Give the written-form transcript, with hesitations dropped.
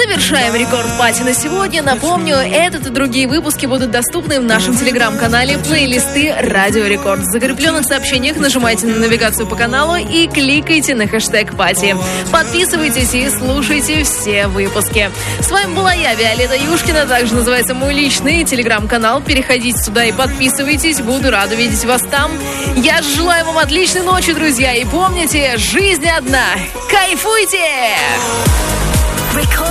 Завершаем рекорд-пати на сегодня. Напомню, этот и другие выпуски будут доступны в нашем телеграм-канале плейлисты Радио Рекорд. В закрепленных сообщениях нажимайте на навигацию по каналу и кликайте на хэштег пати. Подписывайтесь и слушайте все выпуски. С вами была я, Виолетта Юшкина. Также называется мой личный телеграм-канал. Переходите сюда и подписывайтесь. Буду рада видеть вас там. Я желаю вам отличной ночи, друзья. И помните, жизнь одна. Кайфуйте!